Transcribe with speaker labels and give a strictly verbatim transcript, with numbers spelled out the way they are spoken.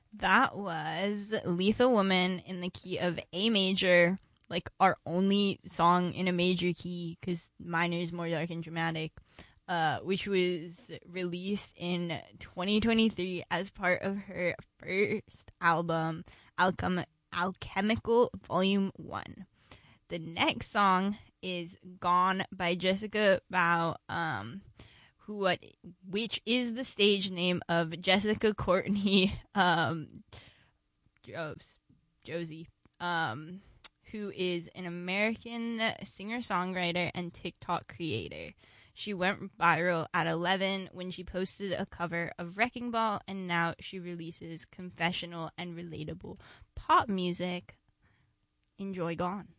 Speaker 1: That was Lethal Woman in the key of A major, like our only song in a major key, because minor is more dark and dramatic, uh, which was released in twenty twenty-three as part of her first album, Alchem- Alchemical Volume one. The next song is Gone by Jessica Bao, um, who what which is the stage name of Jessica Courtney um Jos, Josie, um who is an American singer-songwriter and TikTok creator. She went viral at eleven when she posted a cover of Wrecking Ball, and now she releases confessional and relatable pop music. Enjoy Gone.